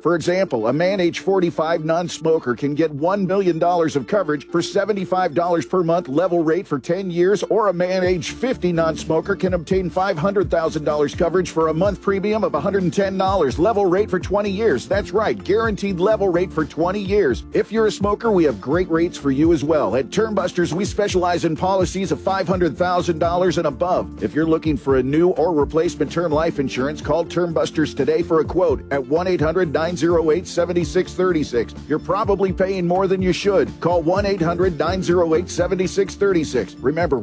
For example, a man age 45 non-smoker can get $1 million of coverage for $75 per month level rate for 10 years, or a man age 50 non-smoker can obtain $500,000 coverage for a month premium of $110 level rate for 20 years. That's right, guaranteed level rate for 20 years. If you're a smoker, we have great rates for you as well. At Termbusters, we specialize in policies of $500,000 and above. If you're looking for a new or replacement term life insurance, call Termbusters today for a quote at 1-800-908-7636. You're probably paying more than you should. Call 1-800-908-7636. Remember,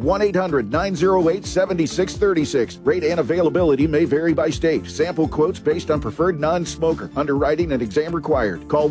1-800-908-7636. Rate and availability may vary by state. Sample quotes based on preferred non-smoker. Underwriting and exam required. Call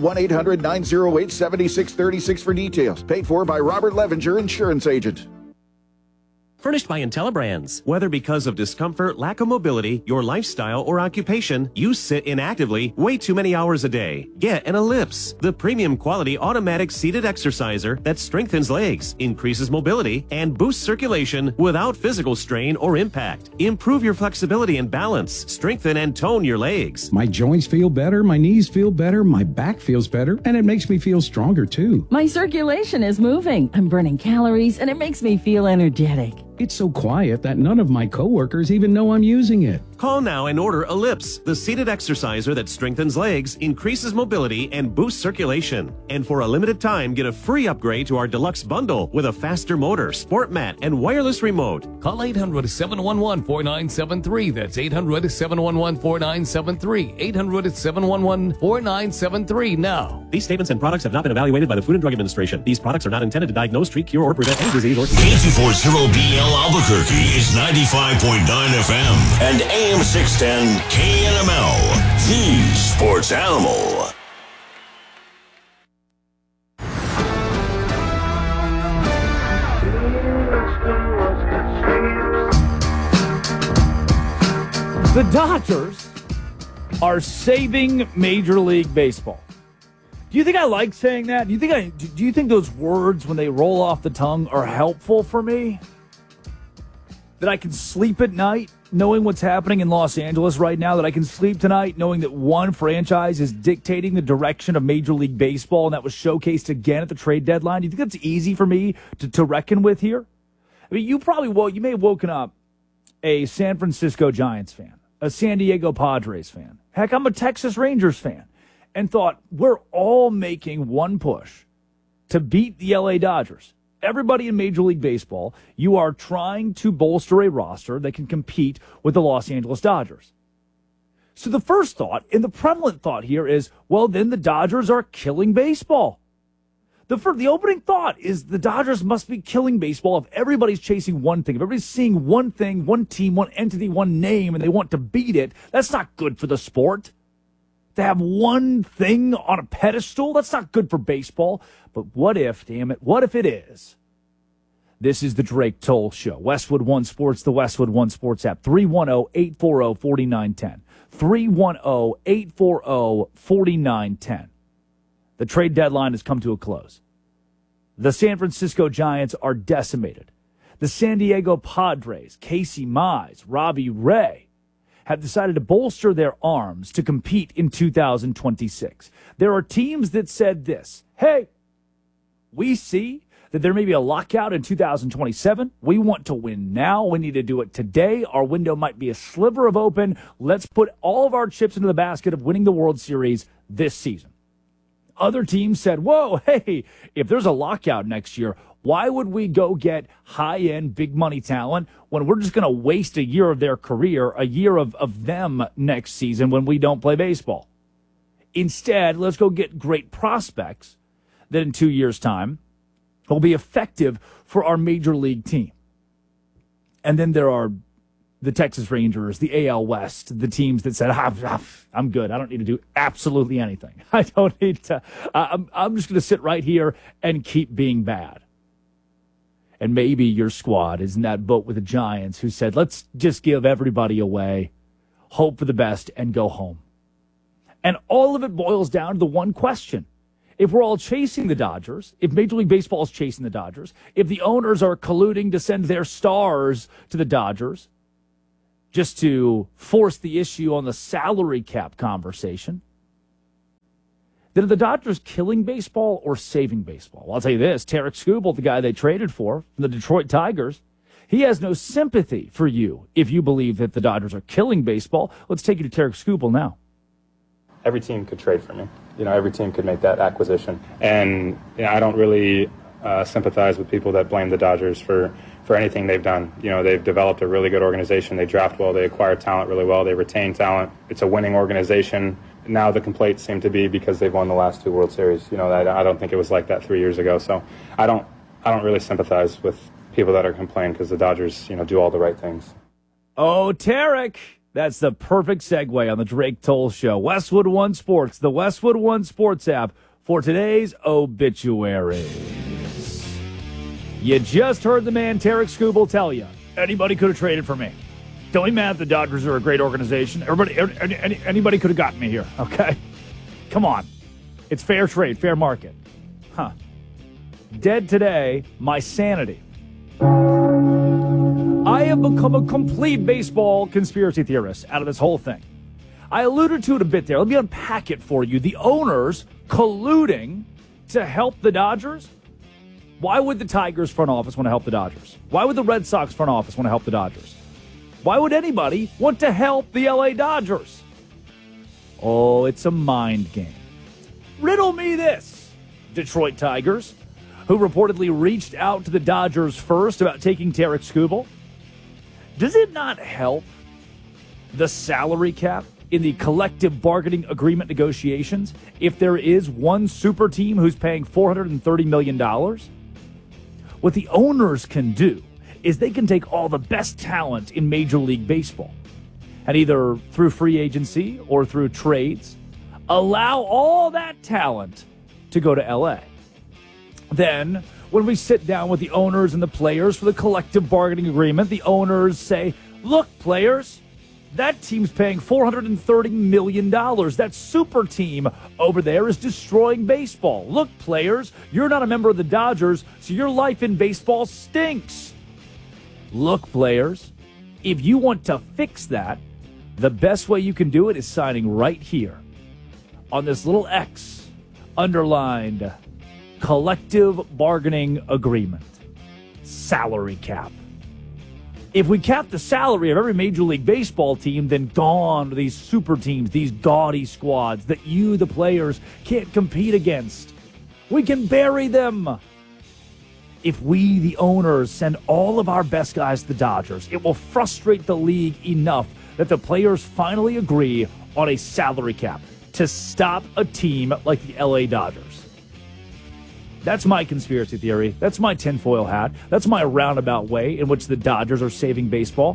1-800-908-7636 for details. Paid for by Robert Levenger, insurance agent. Furnished by IntelliBrands. Whether because of discomfort, lack of mobility, your lifestyle, or occupation, you sit inactively way too many hours a day. Get an Ellipse, the premium quality automatic seated exerciser that strengthens legs, increases mobility, and boosts circulation without physical strain or impact. Improve your flexibility and balance. Strengthen and tone your legs. My joints feel better, my knees feel better, my back feels better, and it makes me feel stronger too. My circulation is moving. I'm burning calories, and it makes me feel energetic. It's so quiet that none of my coworkers even know I'm using it. Call now and order Ellipse, the seated exerciser that strengthens legs, increases mobility, and boosts circulation. And for a limited time, get a free upgrade to our deluxe bundle with a faster motor, sport mat, and wireless remote. Call 800-711-4973. That's 800-711-4973. 800-711-4973 now. These statements and products have not been evaluated by the Food and Drug Administration. These products are not intended to diagnose, treat, cure, or prevent any disease or... 840BL Albuquerque is 95.9 FM and AM 610 KNML, the sports animal. The Dodgers are saving Major League Baseball. Do you think I like saying that? Do you think those words, when they roll off the tongue, are helpful for me? That I can sleep at night knowing what's happening in Los Angeles right now? That I can sleep tonight knowing that one franchise is dictating the direction of Major League Baseball, and that was showcased again at the trade deadline? Do you think that's easy for me to reckon with here? I mean, you may have woken up a San Francisco Giants fan, a San Diego Padres fan. Heck, I'm a Texas Rangers fan. And thought, we're all making one push to beat the LA Dodgers. Everybody in Major League Baseball, you are trying to bolster a roster that can compete with the Los Angeles Dodgers. So the first thought, and the prevalent thought here is, well, then the Dodgers are killing baseball. The opening thought is the Dodgers must be killing baseball if everybody's chasing one thing. If everybody's seeing one thing, one team, one entity, one name, and they want to beat it, that's not good for the sport. To have one thing on a pedestal, that's not good for baseball. But what if, damn it, what if it is? This is the Drake Toll Show. Westwood One Sports, the Westwood One Sports app. 310-840-4910. 310-840-4910. The trade deadline has come to a close. The San Francisco Giants are decimated. The San Diego Padres, Casey Mize, Robbie Ray, have decided to bolster their arms to compete in 2026. There are teams that said this: hey, we see that there may be a lockout in 2027. We want to win now. We need to do it today. Our window might be a sliver of open. Let's put all of our chips into the basket of winning the World Series this season. Other teams said, whoa, hey, if there's a lockout next year, why would we go get high-end, big-money talent when we're just going to waste a year of their career, a year of them next season when we don't play baseball? Instead, let's go get great prospects that in 2 years' time will be effective for our major league team. And then there are the Texas Rangers, the AL West, the teams that said, I'm good. I don't need to do absolutely anything. I don't need to. I'm just going to sit right here and keep being bad. And maybe your squad is in that boat with the Giants who said, let's just give everybody away, hope for the best, and go home. And all of it boils down to the one question. If we're all chasing the Dodgers, if Major League Baseball is chasing the Dodgers, if the owners are colluding to send their stars to the Dodgers just to force the issue on the salary cap conversation, Then are the Dodgers killing baseball or saving baseball? Well, I'll tell you this. Tarek Skubal, the guy they traded for, from the Detroit Tigers, he has no sympathy for you if you believe that the Dodgers are killing baseball. Let's take you to Tarek Skubal now. Every team could trade for me. Every team could make that acquisition. And I don't really sympathize with people that blame the Dodgers for anything they've done. They've developed a really good organization. They draft well. They acquire talent really well. They retain talent. It's a winning organization. Now the complaints seem to be because they've won the last 2 World Series. I don't think it was like that 3 years ago. So I don't really sympathize with people that are complaining because the Dodgers, do all the right things. Oh, Tarek. That's the perfect segue on the Drake Toll Show. Westwood One Sports, the Westwood One Sports app for today's obituaries. You just heard the man Tarek Skubal tell you, anybody could have traded for me. Don't be mad the Dodgers are a great organization. Anybody could have gotten me here, okay? Come on. It's fair trade, fair market. Huh. Dead today, my sanity. I have become a complete baseball conspiracy theorist out of this whole thing. I alluded to it a bit there. Let me unpack it for you. The owners colluding to help the Dodgers. Why would the Tigers front office want to help the Dodgers? Why would the Red Sox front office want to help the Dodgers? Why would anybody want to help the LA Dodgers? Oh, it's a mind game. Riddle me this. Detroit Tigers, who reportedly reached out to the Dodgers first about taking Tarek Skubal. Does it not help the salary cap in the collective bargaining agreement negotiations if there is one super team who's paying $430 million? What the owners can do is they can take all the best talent in Major League Baseball and either through free agency or through trades, allow all that talent to go to LA. Then, when we sit down with the owners and the players for the collective bargaining agreement, the owners say, look, players, that team's paying $430 million. That super team over there is destroying baseball. Look, players, you're not a member of the Dodgers, so your life in baseball stinks. Look, players, if you want to fix that, the best way you can do it is signing right here on this little X underlined collective bargaining agreement, salary cap. If we cap the salary of every Major League Baseball team, then gone are these super teams, these gaudy squads that you, the players, can't compete against. We can bury them. If we, the owners, send all of our best guys to the Dodgers, it will frustrate the league enough that the players finally agree on a salary cap to stop a team like the LA Dodgers. That's my conspiracy theory. That's my tinfoil hat. That's my roundabout way in which the Dodgers are saving baseball.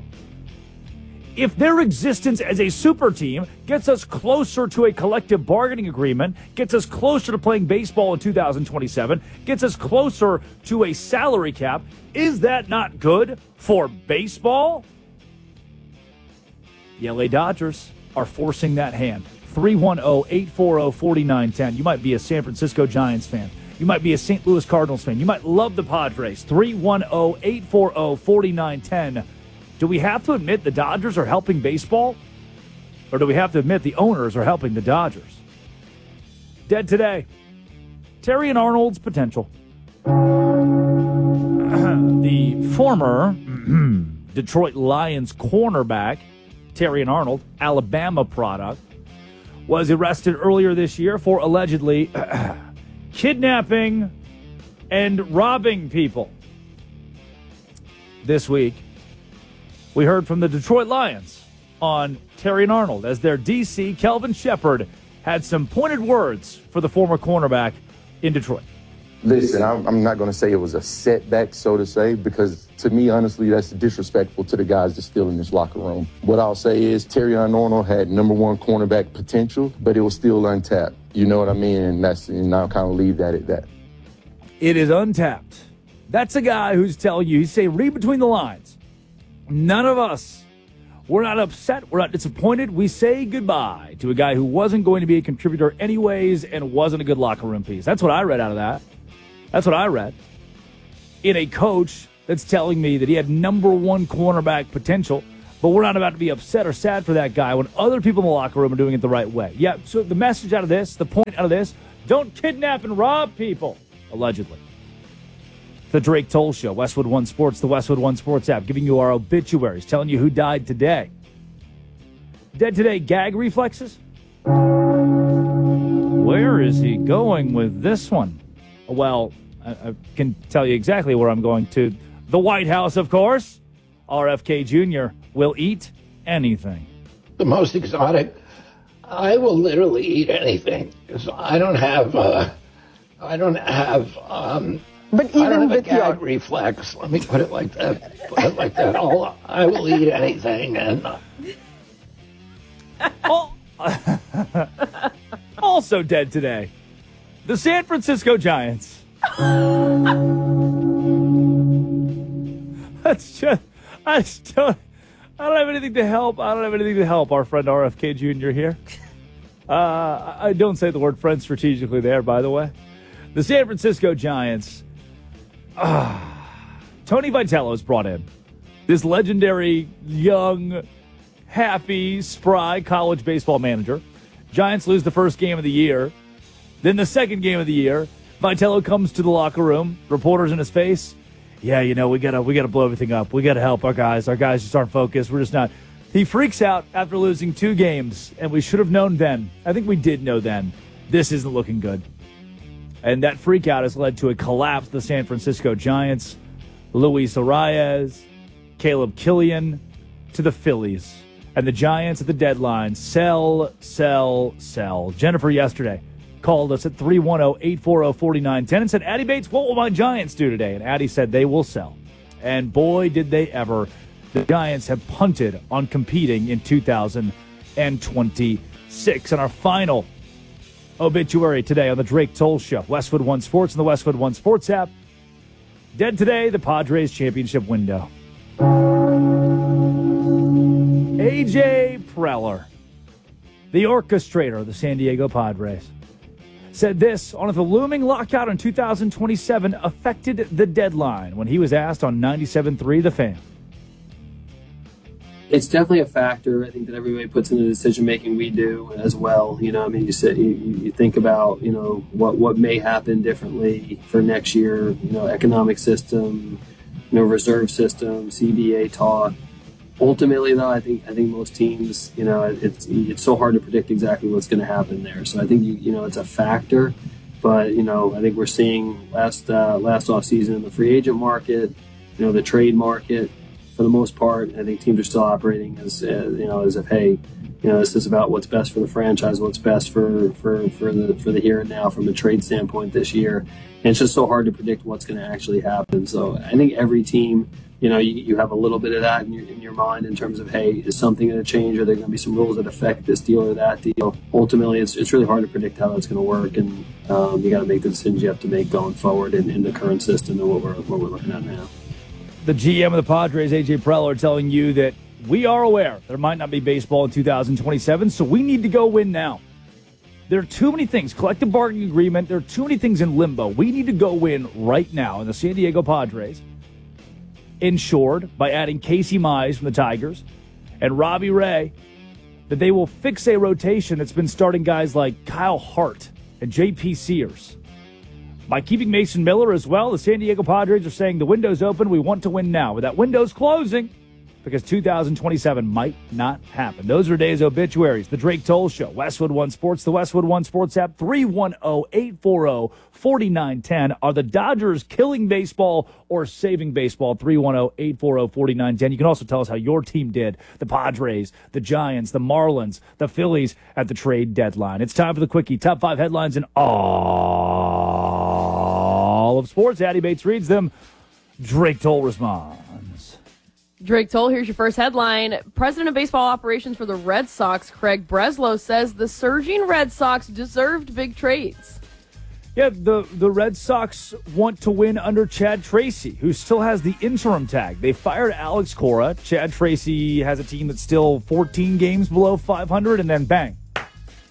If their existence as a super team gets us closer to a collective bargaining agreement, gets us closer to playing baseball in 2027, gets us closer to a salary cap, is that not good for baseball? The LA Dodgers are forcing that hand. 310-840-4910. You might be a San Francisco Giants fan. You might be a St. Louis Cardinals fan. You might love the Padres. 310-840-4910. Do we have to admit the Dodgers are helping baseball? Or do we have to admit the owners are helping the Dodgers? Dead today. Terrion Arnold's potential. The former Detroit Lions cornerback, Terrion Arnold, Alabama product, was arrested earlier this year for allegedly kidnapping and robbing people. This week, we heard from the Detroit Lions on Terrion Arnold as their DC, Kelvin Shepard, had some pointed words for the former cornerback in Detroit. Listen, I'm not going to say it was a setback, so to say, because to me, honestly, that's disrespectful to the guys that's still in this locker room. What I'll say is Terrion Arnold had number one cornerback potential, but it was still untapped. You know what I mean? And I'll kind of leave that at that. It is untapped. That's a guy who's telling you, he's saying, read between the lines. None of us, we're not upset, we're not disappointed. We say goodbye to a guy who wasn't going to be a contributor anyways and wasn't a good locker room piece. That's what I read out of that. That's what I read. In a coach that's telling me that he had number one cornerback potential, But we're not about to be upset or sad for that guy when other people in the locker room are doing it the right way. Yeah, so the message out of this, the point out of this, don't kidnap and rob people, allegedly. The Drake Toll Show, Westwood One Sports, the Westwood One Sports app, giving you our obituaries, telling you who died today. Dead today, gag reflexes? Where is he going with this one? Well, I can tell you exactly where I'm going to. The White House, of course. RFK Jr. will eat anything. The most exotic. I will literally eat anything because I don't have a gag reflex. Let me put it like that. I will eat anything. And also dead today, the San Francisco Giants. I don't have anything to help. Our friend RFK Jr. here. I don't say the word friend strategically there, by the way. The San Francisco Giants. Tony Vitello is brought in. This legendary, young, happy, spry college baseball manager. Giants lose the first game of the year. Then the second game of the year, Vitello comes to the locker room, reporters in his face. Yeah, we gotta blow everything up. We gotta help our guys. Our guys just aren't focused. We're just not. He freaks out after losing 2 games, and we should have known then. I think we did know then. This isn't looking good. And that freak out has led to a collapse of the San Francisco Giants. Luis Arias, Caleb Killian to the Phillies. And the Giants at the deadline, sell. Jennifer yesterday called us at 310-840-4910 and said, Addie Bates, what will my Giants do today? And Addie said they will sell. And boy, did they ever. The Giants have punted on competing in 2026. And our final obituary today on the Drake Toll Show, Westwood One Sports and the Westwood One Sports app. Dead today, the Padres championship window. A.J. Preller, the orchestrator of the San Diego Padres, said this on if the looming lockout in 2027 affected the deadline when he was asked on 97.3 The Fan. It's definitely a factor. I think that everybody puts in the decision making. We do as well. You think about what may happen differently for next year. Economic system, reserve system, CBA talk. Ultimately, though, I think most teams, it's so hard to predict exactly what's going to happen there. So I think it's a factor, but I think we're seeing last off season in the free agent market, the trade market, for the most part, I think teams are still operating as if hey, this is about what's best for the franchise, what's best for the here and now from a trade standpoint this year. And it's just so hard to predict what's going to actually happen. So I think every team. You have a little bit of that in your mind in terms of, hey, is something going to change? Are there going to be some rules that affect this deal or that deal? Ultimately, it's really hard to predict how that's going to work, and you got to make the decisions you have to make going forward in the current system and what we're looking at now. The GM of the Padres, A.J. Preller, telling you that we are aware there might not be baseball in 2027, so we need to go win now. There are too many things, collective bargaining agreement, there are too many things in limbo. We need to go win right now, and the San Diego Padres ensured by adding Casey Mize from the Tigers and Robbie Ray that they will fix a rotation that's been starting guys like Kyle Hart and J.P. Sears. By keeping Mason Miller as well, the San Diego Padres are saying the window's open, we want to win now. But that window's closing because 2027 might not happen. Those are today's obituaries. The Drake Toll Show, Westwood One Sports, the Westwood One Sports app, 310-840-4910. Are the Dodgers killing baseball or saving baseball? 310-840-4910. You can also tell us how your team did. The Padres, the Giants, the Marlins, the Phillies at the trade deadline. It's time for the Quickie. Top 5 headlines in all of sports. Addie Bates reads them. Drake Toll responds. Drake Toll, here's your first headline. President of Baseball Operations for the Red Sox, Craig Breslow, says the surging Red Sox deserved big trades. Yeah, the Red Sox want to win under Chad Tracy, who still has the interim tag. They fired Alex Cora. Chad Tracy has a team that's still 14 games below 500, and then bang.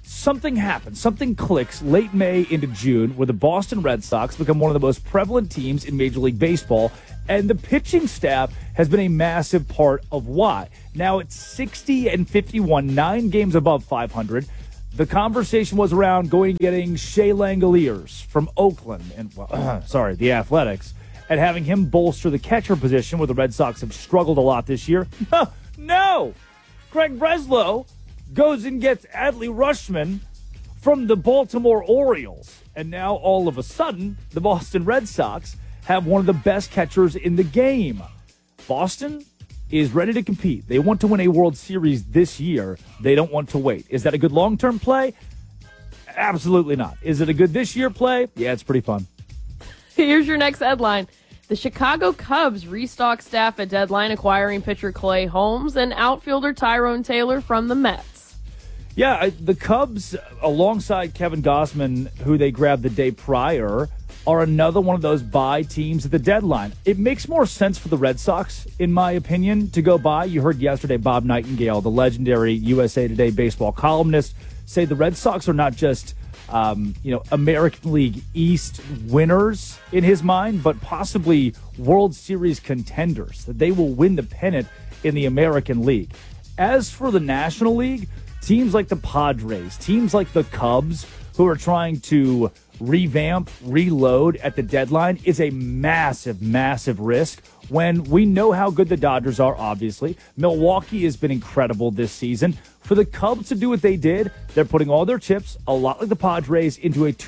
something happens. Something clicks late May into June where the Boston Red Sox become one of the most prevalent teams in Major League Baseball, and the pitching staff has been a massive part of why. Now it's 60-51, 9 games above 500. The conversation was around going and getting Shea Langoliers from Oakland and, the Athletics, and having him bolster the catcher position where the Red Sox have struggled a lot this year. No! Craig Breslow goes and gets Adley Rutschman from the Baltimore Orioles. And now, all of a sudden, the Boston Red Sox have one of the best catchers in the game. Boston is ready to compete. They want to win a World Series this year. They don't want to wait. Is that a good long-term play? Absolutely not. Is it a good this year play? Yeah, it's pretty fun. Here's your next headline. The Chicago Cubs restock staff at deadline, acquiring pitcher Clay Holmes and outfielder Tyrone Taylor from the Mets. Yeah, the Cubs, alongside Kevin Gausman, who they grabbed the day prior, are another one of those buy teams at the deadline. It makes more sense for the Red Sox, in my opinion, to go buy. You heard yesterday Bob Nightingale, the legendary USA Today baseball columnist, say the Red Sox are not just American League East winners in his mind, but possibly World Series contenders, that they will win the pennant in the American League. As for the National League, teams like the Padres, teams like the Cubs, who are trying to revamp, reload at the deadline, is a massive, massive risk when we know how good the Dodgers are, obviously. Milwaukee has been incredible this season. For the Cubs to do what they did, they're putting all their chips, a lot like the Padres, into a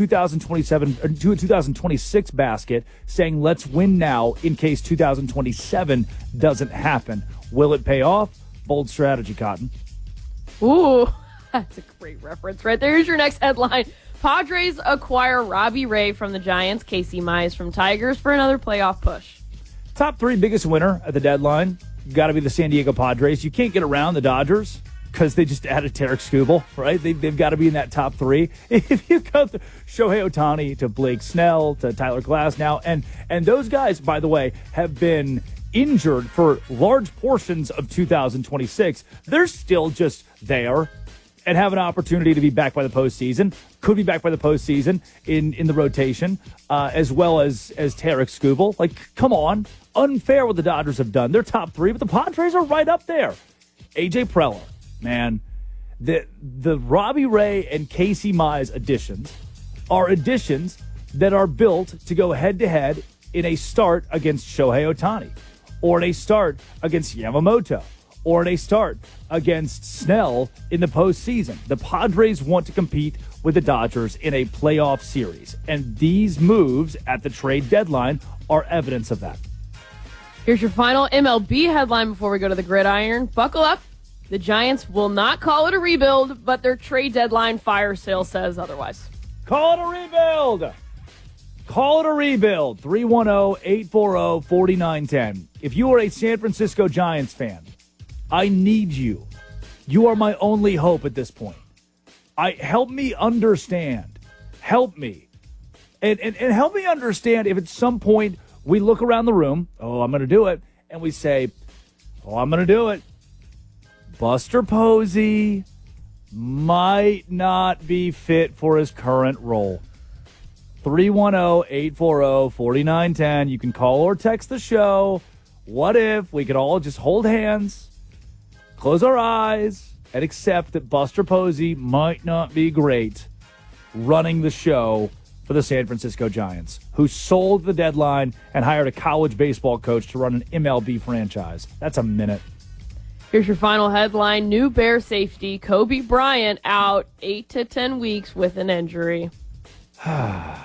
2026 basket, saying let's win now in case 2027 doesn't happen. Will it pay off? Bold strategy, Cotton. Ooh, that's a great reference right there. Here's your next headline. Padres acquire Robbie Ray from the Giants, Casey Mize from Tigers for another playoff push. Top 3 biggest winner at the deadline, got to be the San Diego Padres. You can't get around the Dodgers because they just added Tarek Skubal, right? They've got to be in that top 3. If you go through Shohei Ohtani to Blake Snell to Tyler Glasnow, and those guys, by the way, have been injured for large portions of 2026. They're still just there and have an opportunity to be back by the postseason. Could be back by the postseason in the rotation, as well as Tarek Skubal. Like, come on. Unfair what the Dodgers have done. They're top 3, but the Padres are right up there. AJ Preller, man. The Robbie Ray and Casey Mize additions are additions that are built to go head-to-head in a start against Shohei Ohtani, or in a start against Yamamoto, or in a start against Snell in the postseason. The Padres want to compete with the Dodgers in a playoff series, and these moves at the trade deadline are evidence of that. Here's your final MLB headline before we go to the gridiron. Buckle up. The Giants will not call it a rebuild, but their trade deadline fire sale says otherwise. Call it a rebuild. Call it a rebuild. 310-840-4910. If you are a San Francisco Giants fan, I need you. You are my only hope at this point. Help me understand. Help me. And help me understand if at some point we look around the room, oh, I'm going to do it, and we say, oh, I'm going to do it. Buster Posey might not be fit for his current role. 310-840-4910. You can call or text the show. What if we could all just hold hands, close our eyes, and accept that Buster Posey might not be great running the show for the San Francisco Giants, who sold the deadline and hired a college baseball coach to run an MLB franchise? That's a minute. Here's your final headline. New Bear safety Kobe Bryant out 8 to 10 weeks with an injury. I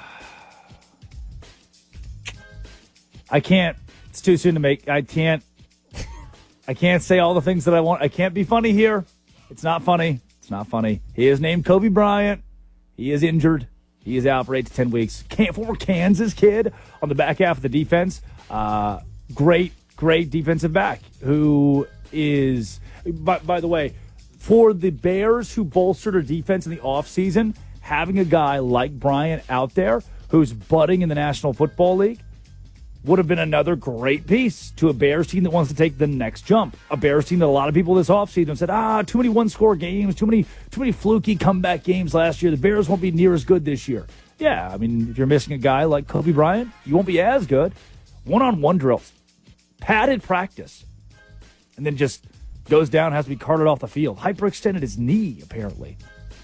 can't. It's too soon to make. I can't say all the things that I want. I can't be funny here. It's not funny. It's not funny. He is named Kobe Bryant. He is injured. He is out for 8 to 10 weeks. Former Kansas kid on the back half of the defense. Great defensive back who is, by the way, for the Bears who bolstered their defense in the offseason, having a guy like Bryant out there who's budding in the National Football League, would have been another great piece to a Bears team that wants to take the next jump. A Bears team that a lot of people this offseason have said, too many one-score games, too many fluky comeback games last year. The Bears won't be near as good this year. Yeah, I mean, if you're missing a guy like Kobe Bryant, you won't be as good. One-on-one drills, padded practice, and then just goes down, has to be carted off the field. Hyperextended his knee, apparently.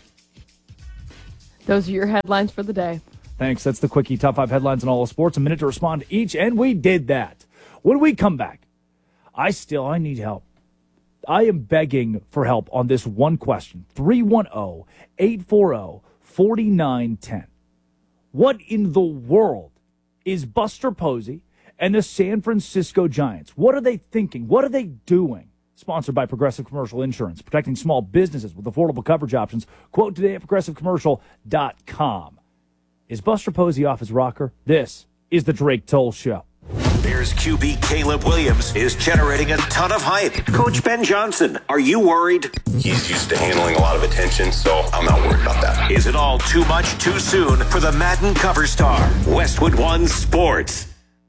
Those are your headlines for the day. Thanks. That's the Quickie Top 5 headlines in all of sports. A minute to respond to each, and we did that. When we come back, I need help. I am begging for help on this one question. 310-840-4910. What in the world is Buster Posey and the San Francisco Giants? What are they thinking? What are they doing? Sponsored by Progressive Commercial Insurance, protecting small businesses with affordable coverage options. Quote today at progressivecommercial.com. Is Buster Posey off his rocker? This is the Drake Toll Show. Bears QB Caleb Williams is generating a ton of hype. Coach Ben Johnson, are you worried? He's used to handling a lot of attention, so I'm not worried about that. Is it all too much too soon for the Madden cover star? Westwood One Sports.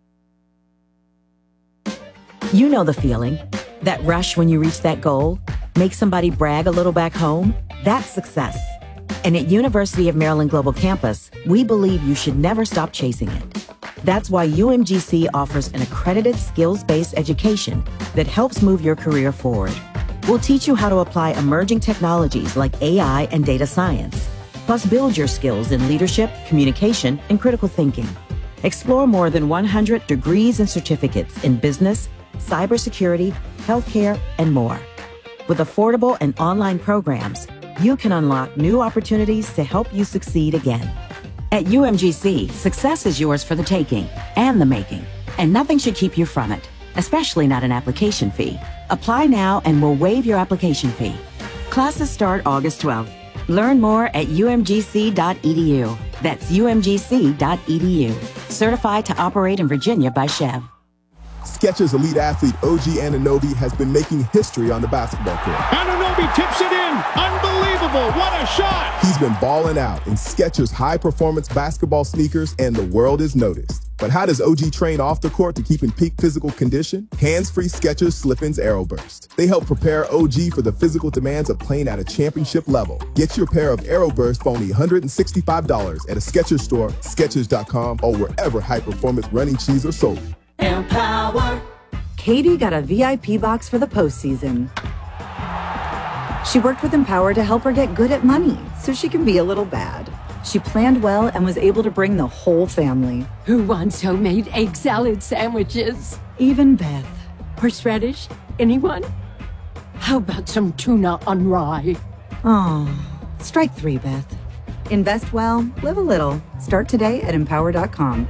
You know the feeling. That rush when you reach that goal. Make somebody brag a little back home. That's success. And at University of Maryland Global Campus, we believe you should never stop chasing it. That's why UMGC offers an accredited skills-based education that helps move your career forward. We'll teach you how to apply emerging technologies like AI and data science, plus build your skills in leadership, communication, and critical thinking. Explore more than 100 degrees and certificates in business, cybersecurity, healthcare, and more. With affordable and online programs, you can unlock new opportunities to help you succeed again. At UMGC, success is yours for the taking and the making, and nothing should keep you from it, especially not an application fee. Apply now and we'll waive your application fee. Classes start August 12th. Learn more at umgc.edu. That's umgc.edu. Certified to operate in Virginia by Chev. Skechers elite athlete OG Anunoby has been making history on the basketball court. Anunoby tips it in. Unbelievable. What a shot. He's been balling out in Skechers high-performance basketball sneakers, and the world is noticed. But how does OG train off the court to keep in peak physical condition? Hands-free Skechers Slip-ins Aeroburst. They help prepare OG for the physical demands of playing at a championship level. Get your pair of Aeroburst for only $165 at a Skechers store, Skechers.com, or wherever high-performance running shoes are sold. Empower. Katie got a VIP box for the postseason. She worked with Empower to help her get good at money so she can be a little bad. She planned well and was able to bring the whole family. Who wants homemade egg salad sandwiches? Even Beth. Horseradish? Anyone? How about some tuna on rye? Oh, strike three, Beth. Invest well, live a little. Start today at Empower.com.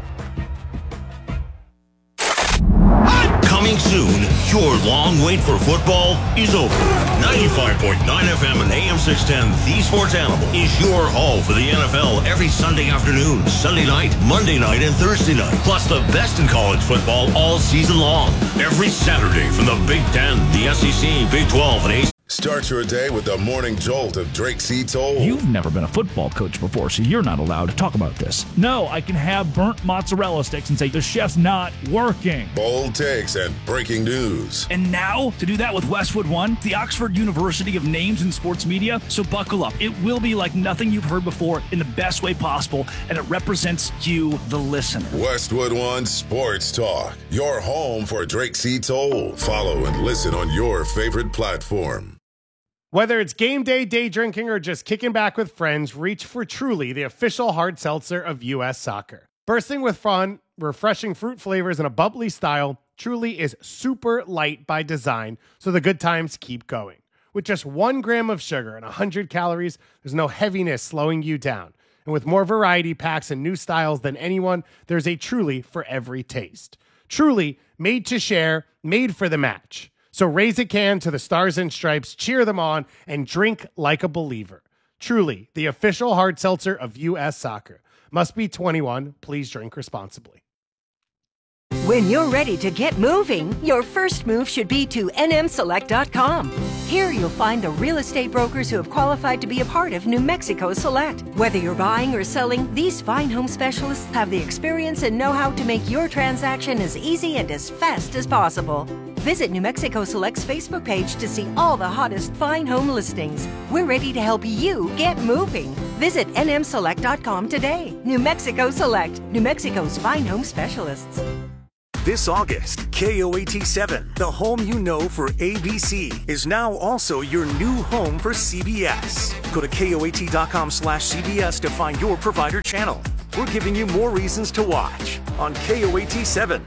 Coming soon, your long wait for football is over. 95.9 FM and AM 610, The Sports Animal, is your home for the NFL every Sunday afternoon, Sunday night, Monday night, and Thursday night. Plus the best in college football all season long. Every Saturday from the Big Ten, the SEC, Big 12, and ACC. Start your day with the morning jolt of Drake C. Toll. You've never been a football coach before, so you're not allowed to talk about this. No, I can have burnt mozzarella sticks and say the chef's not working. Bold takes and breaking news. And now, to do that with Westwood One, the Oxford University of names in sports media, so buckle up. It will be like nothing you've heard before in the best way possible, and it represents you, the listener. Westwood One Sports Talk, your home for Drake C. Toll. Follow and listen on your favorite platform. Whether it's game day, day drinking, or just kicking back with friends, reach for Truly, the official hard seltzer of U.S. Soccer. Bursting with fun, refreshing fruit flavors, and a bubbly style, Truly is super light by design, so the good times keep going. With just 1 gram of sugar and 100 calories, there's no heaviness slowing you down. And with more variety packs and new styles than anyone, there's a Truly for every taste. Truly, made to share, made for the match. So raise a can to the Stars and Stripes, cheer them on, and drink like a believer. Truly, the official hard seltzer of U.S. Soccer. Must be 21. Please drink responsibly. When you're ready to get moving, your first move should be to nmselect.com. Here you'll find the real estate brokers who have qualified to be a part of New Mexico Select. Whether you're buying or selling, these fine home specialists have the experience and know-how to make your transaction as easy and as fast as possible. Visit New Mexico Select's Facebook page to see all the hottest fine home listings. We're ready to help you get moving. Visit nmselect.com today. New Mexico Select, New Mexico's fine home specialists. This August, KOAT7, the home you know for ABC, is now also your new home for CBS. Go to KOAT.com/CBS to find your provider channel. We're giving you more reasons to watch on KOAT7.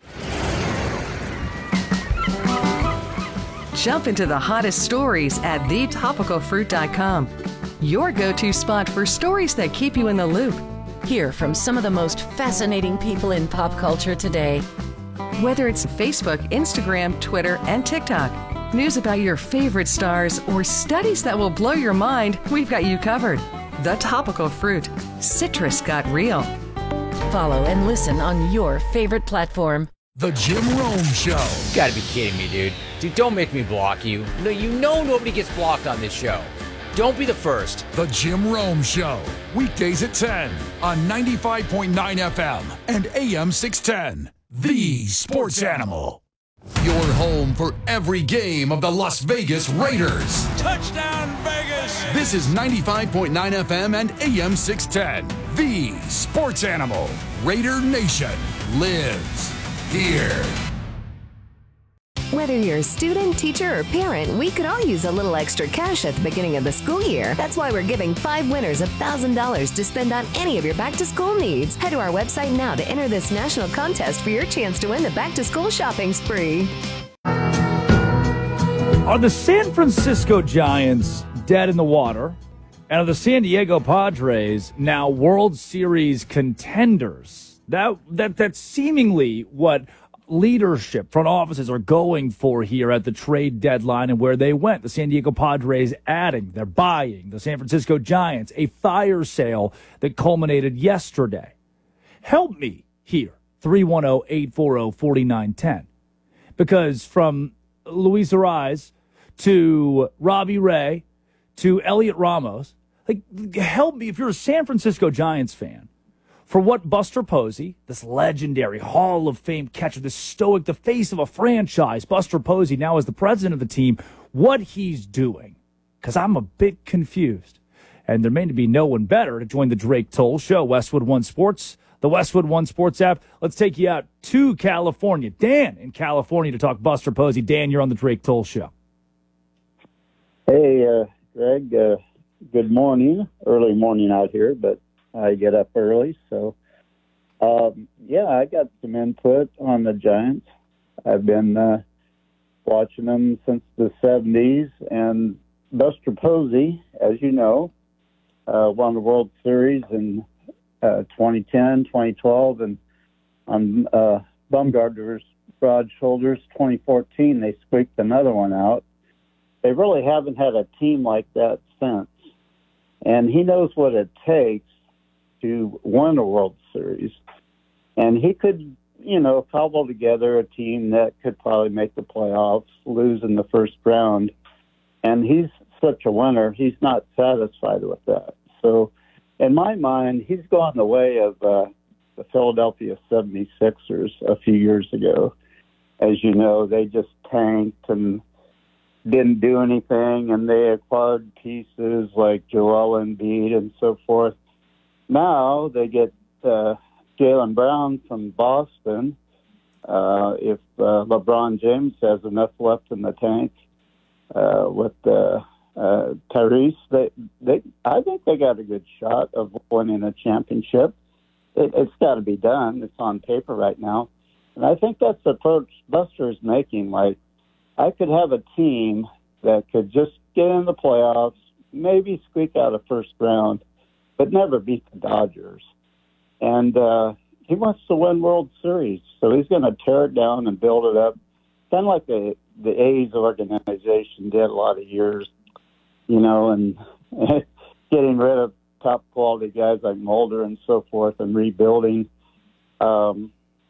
Jump into the hottest stories at thetopicalfruit.com. Your go-to spot for stories that keep you in the loop. Hear from some of the most fascinating people in pop culture today. Whether it's Facebook, Instagram, Twitter, and TikTok, news about your favorite stars, or studies that will blow your mind, we've got you covered. The Topical Fruit. Citrus got real. Follow and listen on your favorite platform. The Jim Rome Show. You gotta be kidding me, dude. Dude, don't make me block you. No, you know nobody gets blocked on this show. Don't be the first. The Jim Rome Show. Weekdays at 10 on 95.9 FM and AM 610. The Sports Animal. Your home for every game of the Las Vegas Raiders. Touchdown, Vegas! This is 95.9 FM and AM 610. The Sports Animal. Raider Nation lives here. Whether you're a student, teacher, or parent, we could all use a little extra cash at the beginning of the school year. That's why we're giving 5 winners $1,000 to spend on any of your back-to-school needs. Head to our website now to enter this national contest for your chance to win the back-to-school shopping spree. Are the San Francisco Giants dead in the water? And are the San Diego Padres now World Series contenders? That's seemingly what leadership, front offices are going for here at the trade deadline and where they went. The San Diego Padres they're buying the San Francisco Giants, a fire sale that culminated yesterday. Help me here, 310-840-4910. Because from Luis Arraez to Robbie Ray to Elliot Ramos, help me if you're a San Francisco Giants fan. For what Buster Posey, this legendary Hall of Fame catcher, this stoic, the face of a franchise, Buster Posey, now as the president of the team, what he's doing. Because I'm a bit confused. And there may be no one better to join the Drake Toll Show, Westwood One Sports, the Westwood One Sports app. Let's take you out to California. Dan in California to talk Buster Posey. Dan, you're on the Drake Toll Show. Hey, Greg, good morning. Early morning out here, but I get up early, so I got some input on the Giants. I've been watching them since the 70s, and Buster Posey, as you know, won the World Series in 2010, 2012, and on Bumgarner's broad shoulders, 2014, they squeaked another one out. They really haven't had a team like that since, and he knows what it takes to win a World Series. And he could, cobble together a team that could probably make the playoffs, lose in the first round. And he's such a winner, he's not satisfied with that. So in my mind, he's gone the way of the Philadelphia 76ers a few years ago. As you know, they just tanked and didn't do anything, and they acquired pieces like Joel Embiid and so forth. Now they get Jaylen Brown from Boston. If LeBron James has enough left in the tank with Tyrese, I think they got a good shot of winning a championship. It's got to be done. It's on paper right now. And I think that's the approach Buster is making. Like, I could have a team that could just get in the playoffs, maybe squeak out a first round, but never beat the Dodgers. And he wants to win World Series, so he's going to tear it down and build it up, kind of like the A's organization did a lot of years, and getting rid of top quality guys like Mulder and so forth and rebuilding.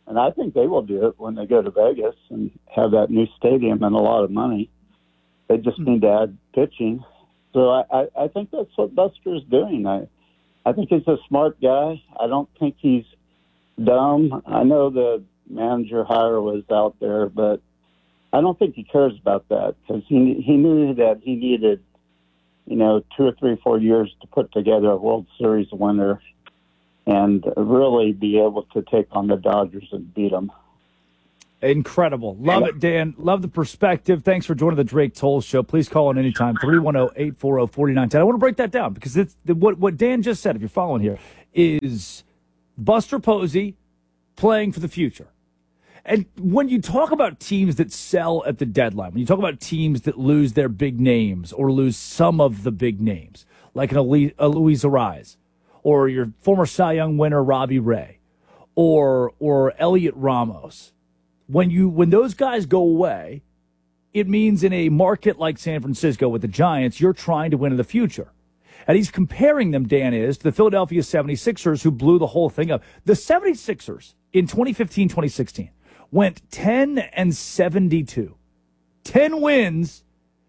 And I think they will do it when they go to Vegas and have that new stadium and a lot of money. They just need to add pitching. So I think that's what Buster is doing. I think he's a smart guy. I don't think he's dumb. I know the manager hire was out there, but I don't think he cares about that because he knew that he needed, 2 or 3, 4 years to put together a World Series winner and really be able to take on the Dodgers and beat them. Incredible. Love it, Dan. Love the perspective. Thanks for joining the Drake Toll Show. Please call in anytime, 310-840-4910. I want to break that down because it's what Dan just said, if you're following here, is Buster Posey playing for the future. And when you talk about teams that sell at the deadline, when you talk about teams that lose their big names or lose some of the big names, like a Luis Arraez, or your former Cy Young winner Robbie Ray, or Elliot Ramos, when those guys go away, it means in a market like San Francisco with the Giants, you're trying to win in the future. And he's comparing them, Dan is, to the Philadelphia 76ers who blew the whole thing up. The 76ers in 2015-2016 went 10-72. 10 wins,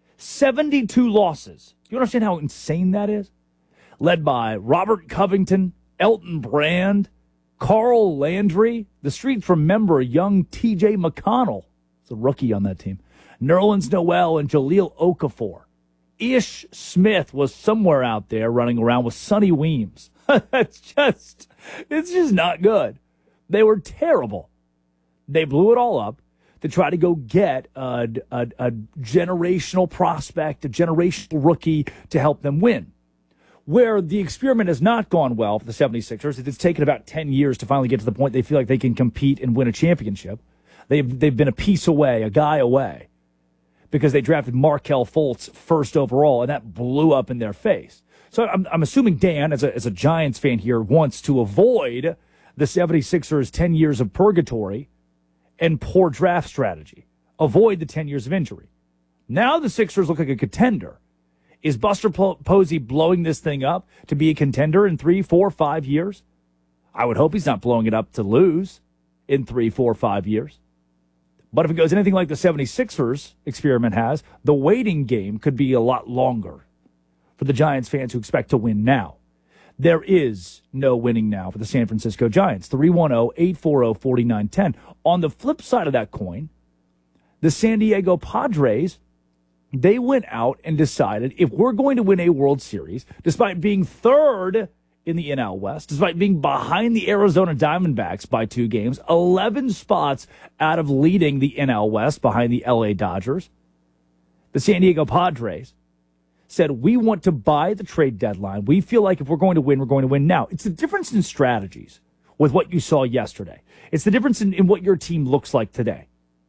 72 losses. You understand how insane that is? Led by Robert Covington, Elton Brand, Carl Landry. The streets remember young T.J. McConnell. It's a rookie on that team. Nerlens Noel and Jahlil Okafor. Ish Smith was somewhere out there running around with Sonny Weems. It's just not good. They were terrible. They blew it all up to try to go get a generational prospect, a generational rookie to help them win. Where the experiment has not gone well for the 76ers, it's taken about 10 years to finally get to the point they feel like they can compete and win a championship. They've been a piece away, a guy away, because they drafted Markelle Fultz first overall, and that blew up in their face. So I'm assuming Dan, as a Giants fan here, wants to avoid the 76ers' 10 years of purgatory and poor draft strategy. Avoid the 10 years of injury. Now the Sixers look like a contender. Is Buster Posey blowing this thing up to be a contender in 3, 4, 5 years? I would hope he's not blowing it up to lose in 3, 4, 5 years. But if it goes anything like the 76ers experiment has, the waiting game could be a lot longer for the Giants fans who expect to win now. There is no winning now for the San Francisco Giants. 310-840-4910. On the flip side of that coin, the San Diego Padres, they went out and decided if we're going to win a World Series, despite being third in the NL West, despite being behind the Arizona Diamondbacks by 2 games, 11 spots out of leading the NL West behind the LA Dodgers, the San Diego Padres said, we want to buy the trade deadline. We feel like if we're going to win, we're going to win now. It's the difference in strategies with what you saw yesterday. It's the difference in what your team looks like today.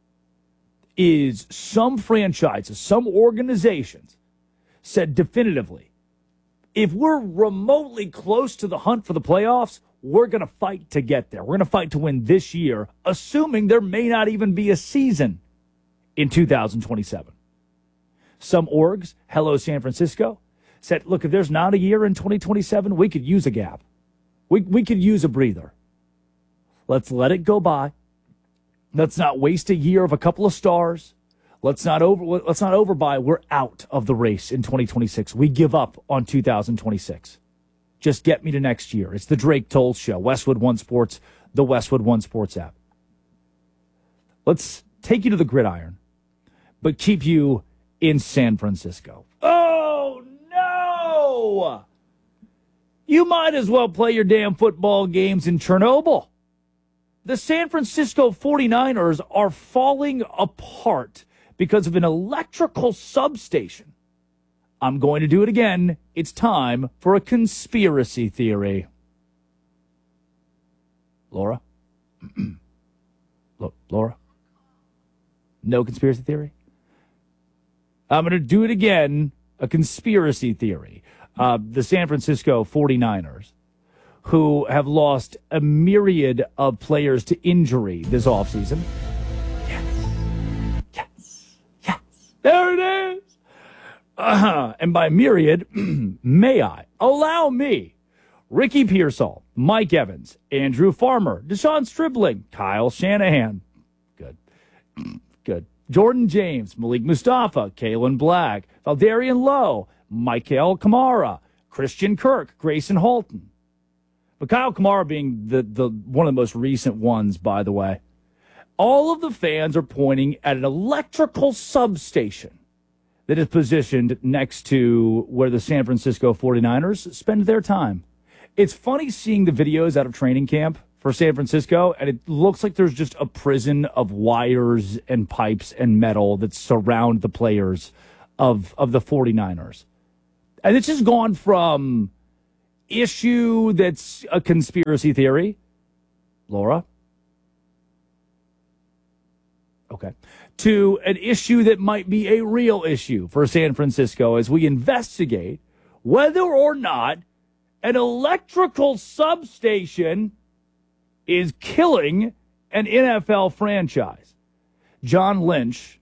Is some franchises, some organizations said definitively, if we're remotely close to the hunt for the playoffs, we're going to fight to get there. We're going to fight to win this year, assuming there may not even be a season in 2027. Some orgs, hello San Francisco, said, look, if there's not a year in 2027, we could use a gap. We could use a breather. Let's let it go by. Let's not waste a year of a couple of stars. Let's not overbuy. We're out of the race in 2026. We give up on 2026. Just get me to next year. It's the Drake Toll Show. Westwood One Sports, the Westwood One Sports app. Let's take you to the gridiron, but keep you in San Francisco. Oh, no! You might as well play your damn football games in Chernobyl. The San Francisco 49ers are falling apart because of an electrical substation. I'm going to do it again. It's time for a conspiracy theory. Laura? Look, Laura? No conspiracy theory? I'm going to do it again. A conspiracy theory. The San Francisco 49ers, who have lost a myriad of players to injury this offseason. Yes. There it is. And by myriad, may I allow me, Ricky Pearsall, Mike Evans, Andrew Farmer, Deshaun Stribling, Kyle Shanahan. Good. Jordan James, Malik Mustafa, Kalen Black, Valdarian Lowe, Michael Kamara, Christian Kirk, Grayson Halton. But Kyle Kamara being the one of the most recent ones, by the way. All of the fans are pointing at an electrical substation that is positioned next to where the San Francisco 49ers spend their time. It's funny seeing the videos out of training camp for San Francisco, and it looks like there's just a prison of wires and pipes and metal that surround the players of the 49ers. And it's just gone from issue that's a conspiracy theory, Laura, okay, to an issue that might be a real issue for San Francisco as we investigate whether or not an electrical substation is killing an NFL franchise. John Lynch,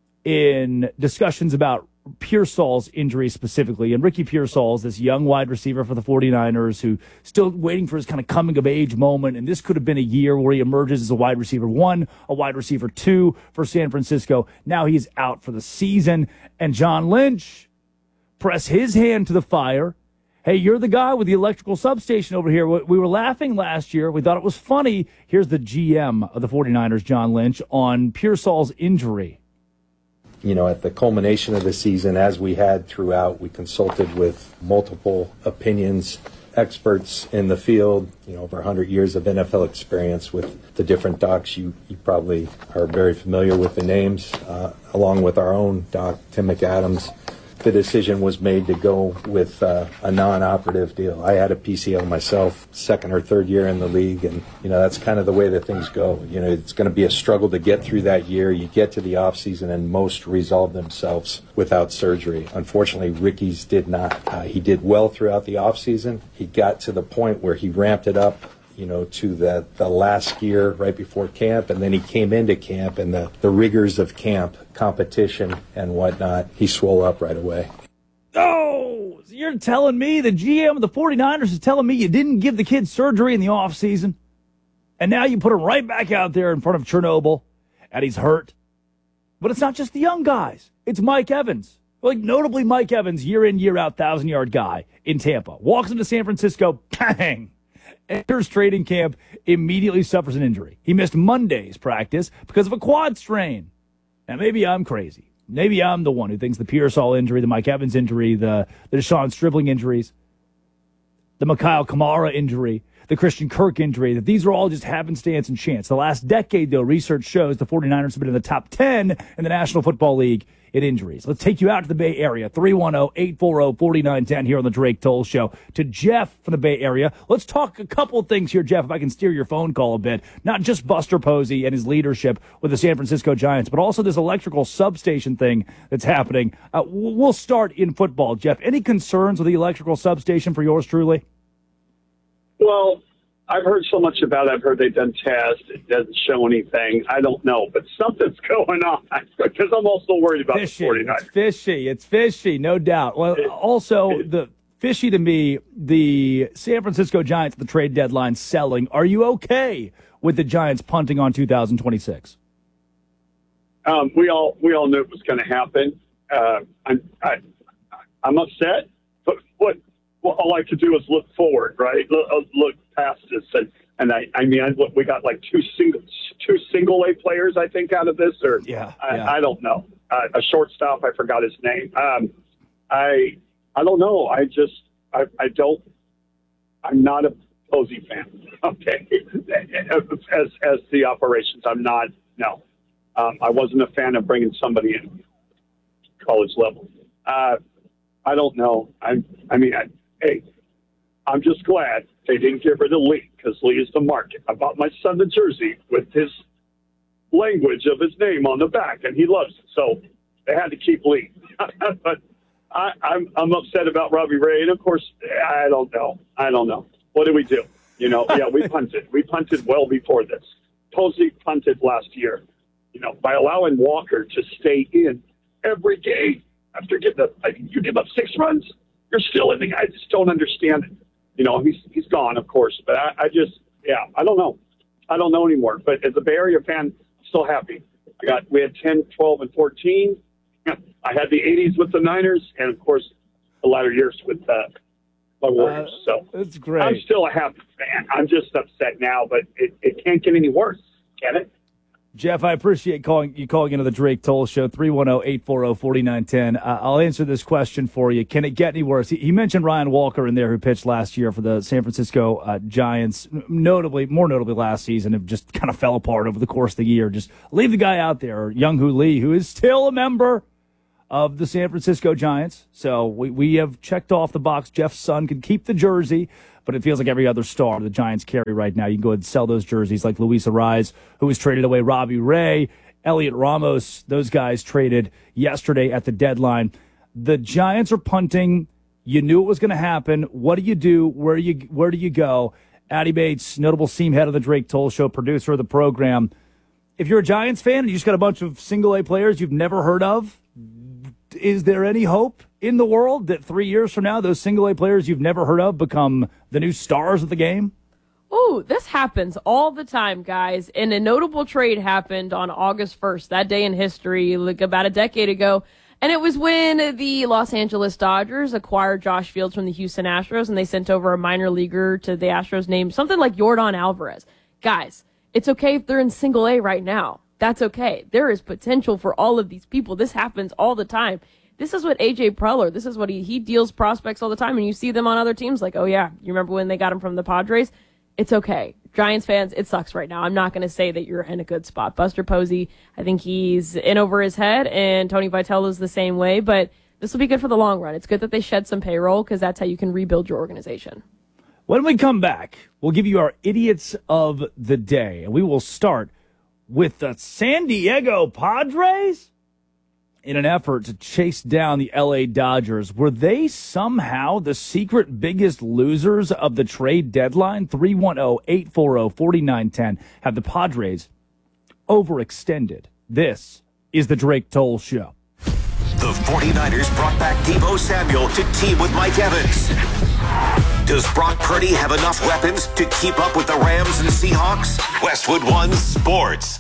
in discussions about Pearsall's injury specifically, and Ricky Pearsall is this young wide receiver for the 49ers who still waiting for his kind of coming-of-age moment, and this could have been a year where he emerges as a wide receiver 1, a wide receiver 2 for San Francisco. Now he's out for the season, and John Lynch pressed his hand to the fire. Hey, you're the guy with the electrical substation over here. We were laughing last year. We thought it was funny. Here's the GM of the 49ers, John Lynch, on Pearsall's injury. You know, at the culmination of the season, as we had throughout, we consulted with multiple opinions, experts in the field, over 100 years of NFL experience with the different docs. You probably are very familiar with the names, along with our own doc, Tim McAdams. The decision was made to go with a non-operative deal. I had a PCL myself, second or third year in the league, and that's kind of the way that things go. It's going to be a struggle to get through that year. You get to the off season, and most resolve themselves without surgery. Unfortunately, Ricky's did not. He did well throughout the off season. He got to the point where he ramped it up, to the last year right before camp, and then he came into camp, and the rigors of camp, competition and whatnot, he swole up right away. Oh, so you're telling me the GM of the 49ers is telling me you didn't give the kid surgery in the offseason, and now you put him right back out there in front of Chernobyl, and he's hurt? But it's not just the young guys. It's Mike Evans. Notably Mike Evans, year in, year out, 1,000-yard guy in Tampa. Walks into San Francisco, bang! Enters training camp, immediately suffers an injury. He missed Monday's practice because of a quad strain. Now, maybe I'm crazy. Maybe I'm the one who thinks the Pearsall injury, the Mike Evans injury, the Deshaun Stribling injuries, the Mikhail Kamara injury, the Christian Kirk injury, that these are all just happenstance and chance. The last decade, though, research shows the 49ers have been in the top 10 in the National Football League in injuries. Let's take you out to the Bay Area, 310-840-4910 here on the Drake Toll Show. To Jeff from the Bay Area. Let's talk a couple of things here, Jeff, if I can steer your phone call a bit. Not just Buster Posey and his leadership with the San Francisco Giants, but also this electrical substation thing that's happening. We'll start in football, Jeff. Any concerns with the electrical substation for yours truly? Well, I've heard so much about it. I've heard they've done tests. It doesn't show anything. I don't know, but something's going on because I'm also worried about the 49ers. It's fishy, no doubt. Well, the fishy to me, the San Francisco Giants at the trade deadline selling. Are you okay with the Giants punting on 2026? We all knew it was going to happen. I'm upset, but what I like to do is look forward, right? Look past this, we got like two single A players, I think, out of this, or I don't know. A shortstop, I forgot his name. I don't know. I'm not a Posey fan. Okay, as the operations, I'm not. No, I wasn't a fan of bringing somebody in college level. I don't know. Hey, I'm just glad they didn't get rid of Lee, because Lee is the market. I bought my son the jersey with his language of his name on the back, and he loves it. So they had to keep Lee. But I'm upset about Robbie Ray, and of course, I don't know. What did we do? We punted. We punted well before this. Posey punted last year. By allowing Walker to stay in every game after you give up 6 runs. You're still in the. I just don't understand it. he's gone, of course. But I don't know. I don't know anymore. But as a Bay Area fan, I'm still happy. We had 10, 12, and 14. I had the 80s with the Niners, and, of course, the latter years with my Warriors. So that's great. I'm still a happy fan. I'm just upset now, but it can't get any worse, can it? Jeff, I appreciate you calling into the Drake Toll Show, 310-840-4910. I'll answer this question for you. Can it get any worse? He mentioned Ryan Walker in there, who pitched last year for the San Francisco Giants, more notably last season, and just kind of fell apart over the course of the year. Just leave the guy out there, Young-Hoo Lee, who is still a member of the San Francisco Giants. So we have checked off the box. Jeff's son can keep the jersey, but it feels like every other star the Giants carry right now. You can go ahead and sell those jerseys, like Luis Arraez, who was traded away, Robbie Ray, Elliot Ramos. Those guys traded yesterday at the deadline. The Giants are punting. You knew it was going to happen. What do you do? Where do you go? Addy Bates, notable seam head of the Drake Toll Show, producer of the program. If you're a Giants fan and you just got a bunch of single-A players you've never heard of, is there any hope in the world that 3 years from now those single-A players you've never heard of become the new stars of the game? Oh, this happens all the time, guys. And a notable trade happened on August 1st, that day in history, like about a decade ago. And it was when the Los Angeles Dodgers acquired Josh Fields from the Houston Astros, and they sent over a minor leaguer to the Astros named something like Yordan Alvarez. Guys, it's okay if they're in single-A right now. That's okay. There is potential for all of these people. This happens all the time. This is what A.J. Preller, this is what he deals prospects all the time, and you see them on other teams like, oh, yeah, you remember when they got him from the Padres? It's okay. Giants fans, it sucks right now. I'm not going to say that you're in a good spot. Buster Posey, I think he's in over his head, and Tony Vitello is the same way, but this will be good for the long run. It's good that they shed some payroll because that's how you can rebuild your organization. When we come back, we'll give you our idiots of the day, and we will start with the San Diego Padres. In an effort to chase down the L.A. Dodgers, were they somehow the secret biggest losers of the trade deadline? 310-840-4910. Have the Padres overextended? This is the Drake Toll Show. The 49ers brought back Deebo Samuel to team with Mike Evans. Does Brock Purdy have enough weapons to keep up with the Rams and Seahawks? Westwood One Sports.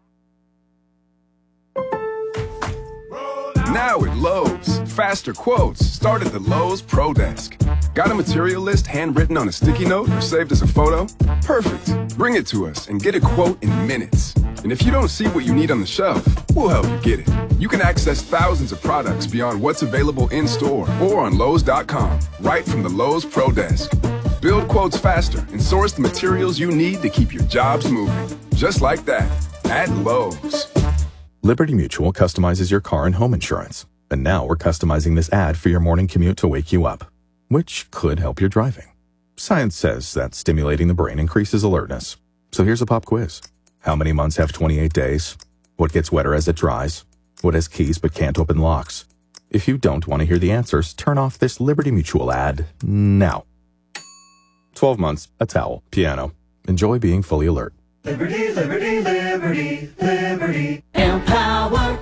Now at Lowe's, faster quotes start at the Lowe's Pro Desk. Got a material list handwritten on a sticky note or saved as a photo? Perfect. Bring it to us and get a quote in minutes. And if you don't see what you need on the shelf, we'll help you get it. You can access thousands of products beyond what's available in store or on Lowe's.com, right from the Lowe's Pro Desk. Build quotes faster and source the materials you need to keep your jobs moving. Just like that, at Lowe's. Liberty Mutual customizes your car and home insurance. And now we're customizing this ad for your morning commute to wake you up, which could help your driving. Science says that stimulating the brain increases alertness. So here's a pop quiz. How many months have 28 days? What gets wetter as it dries? What has keys but can't open locks? If you don't want to hear the answers, turn off this Liberty Mutual ad now. 12 months, a towel, piano. Enjoy being fully alert. Liberty, liberty, liberty, liberty. Empower.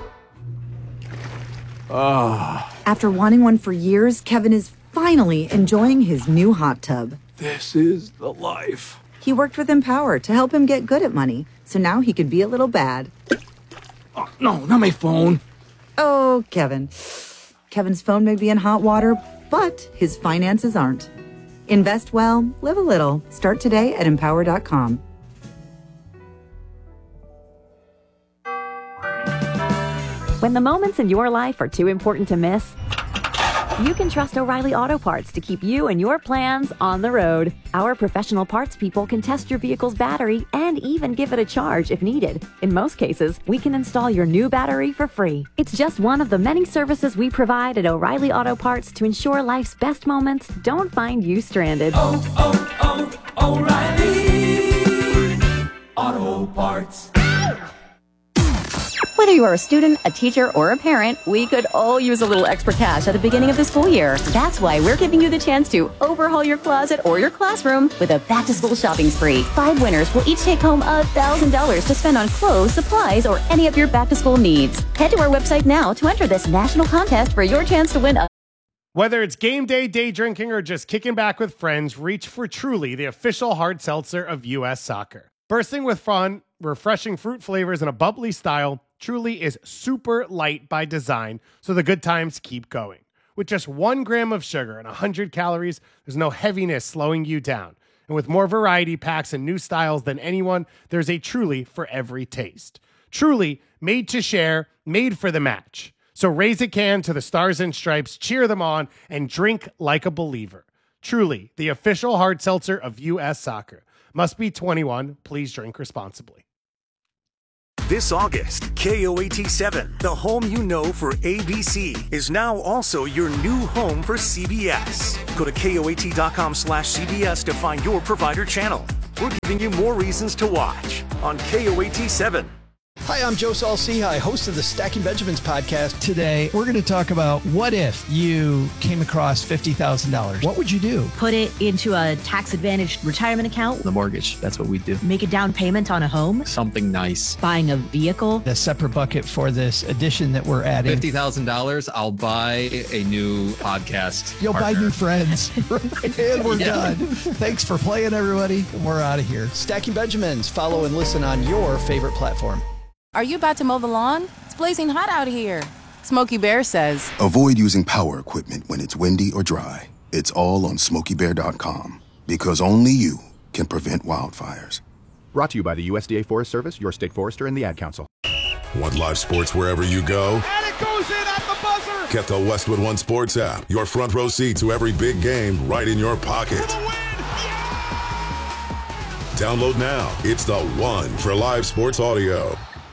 After wanting one for years, Kevin is finally enjoying his new hot tub. This is the life. He worked with Empower to help him get good at money, so now he could be a little bad. Oh, no, not my phone. Oh, Kevin. Kevin's phone may be in hot water, but his finances aren't. Invest well, live a little. Start today at Empower.com. When the moments in your life are too important to miss, you can trust O'Reilly Auto Parts to keep you and your plans on the road. Our professional parts people can test your vehicle's battery and even give it a charge if needed. In most cases, we can install your new battery for free. It's just one of the many services we provide at O'Reilly Auto Parts to ensure life's best moments don't find you stranded. O'Reilly Auto Parts. Whether you are a student, a teacher, or a parent, we could all use a little extra cash at the beginning of the school year. That's why we're giving you the chance to overhaul your closet or your classroom with a back-to-school shopping spree. 5 winners will each take home $1,000 to spend on clothes, supplies, or any of your back-to-school needs. Head to our website now to enter this national contest for your chance to win Whether it's game day, day drinking, or just kicking back with friends, reach for Truly, the official hard seltzer of U.S. Soccer. Bursting with fun, refreshing fruit flavors, and a bubbly style, Truly is super light by design, so the good times keep going. With just 1 gram of sugar and 100 calories, there's no heaviness slowing you down. And with more variety packs and new styles than anyone, there's a Truly for every taste. Truly, made to share, made for the match. So raise a can to the Stars and Stripes, cheer them on, and drink like a believer. Truly, the official hard seltzer of U.S. Soccer. Must be 21. Please drink responsibly. This August, KOAT7, the home you know for ABC, is now also your new home for CBS. Go to KOAT.com/CBS to find your provider channel. We're giving you more reasons to watch on KOAT7. Hi, I'm Joe Saul-Sehy, host of the Stacking Benjamins podcast. Today, we're going to talk about what if you came across $50,000. What would you do? Put it into a tax-advantaged retirement account. The mortgage, that's what we do. Make a down payment on a home. Something nice. Buying a vehicle. A separate bucket for this addition that we're adding. $50,000, I'll buy a new podcast. You'll partner. buy new friends. And we're done. Thanks for playing, everybody. We're out of here. Stacking Benjamins. Follow and listen on your favorite platform. Are you about to mow the lawn? It's blazing hot out here. Smokey Bear says, avoid using power equipment when it's windy or dry. It's all on SmokeyBear.com. Because only you can prevent wildfires. Brought to you by the USDA Forest Service, your state forester, and the Ad Council. Want live sports wherever you go? And it goes in at the buzzer! Get the Westwood One Sports app. Your front row seat to every big game right in your pocket. Download now. It's the one for live sports audio.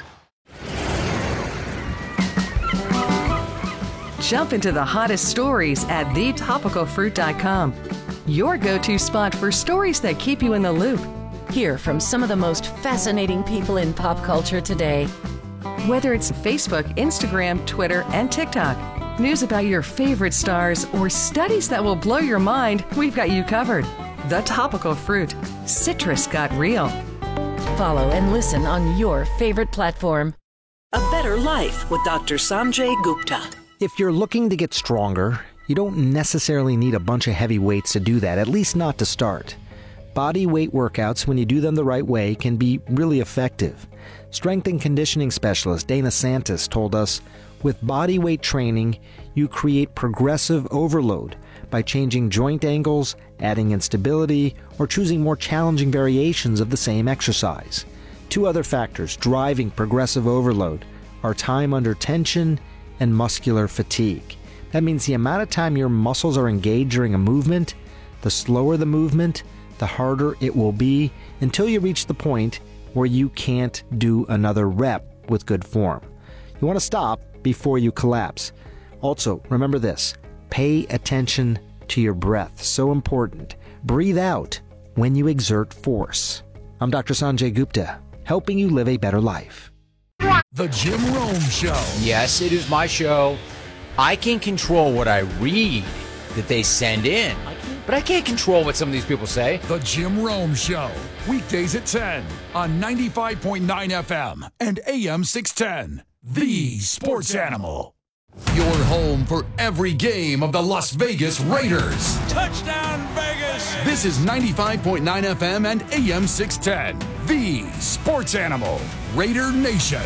Jump into the hottest stories at thetopicalfruit.com. Your go-to spot for stories that keep you in the loop. Hear from some of the most fascinating people in pop culture today. Whether it's Facebook, Instagram, Twitter, and TikTok, news about your favorite stars, or studies that will blow your mind, we've got you covered. The Topical Fruit. Citrus got real. Follow and listen on your favorite platform. A Better Life with Dr. Sanjay Gupta. If you're looking to get stronger, you don't necessarily need a bunch of heavy weights to do that, at least not to start. Body weight workouts, when you do them the right way, can be really effective. Strength and conditioning specialist Dana Santis told us, with body weight training, you create progressive overload by changing joint angles, adding instability, or choosing more challenging variations of the same exercise. 2 other factors driving progressive overload are time under tension and muscular fatigue. That means the amount of time your muscles are engaged during a movement, the slower the movement, the harder it will be until you reach the point where you can't do another rep with good form. You want to stop before you collapse. Also, remember this, pay attention to your breath. So important. Breathe out when you exert force. I'm Dr. Sanjay Gupta, helping you live a better life. The Jim Rome Show. Yes, it is my show. I can control what I read that they send in, but I can't control what some of these people say. The Jim Rome Show. Weekdays at 10 on 95.9 FM and AM 610. The Sports Animal. Your home for every game of the Las Vegas Raiders. Touchdown, Vegas! This is 95.9 FM and AM 610. The Sports Animal. Raider Nation